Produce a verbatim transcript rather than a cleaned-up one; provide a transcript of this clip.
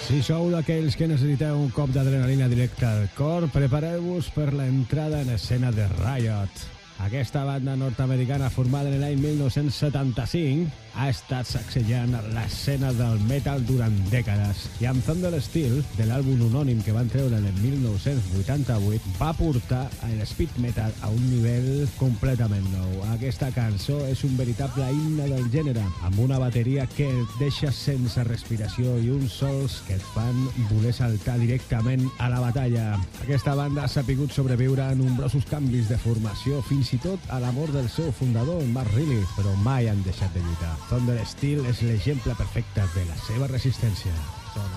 Si sou d'aquells que necessiteu un cop d'adrenalina directa al cor, prepareu-vos per l'entrada en escena de Riot. Aquesta banda nord-americana formada en l'any mil nou-cents setanta-cinc ha estat sacsejant l'escena del metal durant dècades i amb Thunder Steel, de l'àlbum homònim que van treure en el mil nou-cents vuitanta-vuit, va portar el speed metal a un nivell completament nou. Aquesta cançó és un veritable himne del gènere, amb una bateria que et deixa sense respiració i uns sols que et fan voler saltar directament a la batalla. Aquesta banda ha sapigut sobreviure a nombrosos canvis de formació, fins i tot a la mort del seu fundador, Mark Reilly, però mai han deixat de lluitar. Thunder Steel és l'exemple perfecte de la seva resistència. Sona.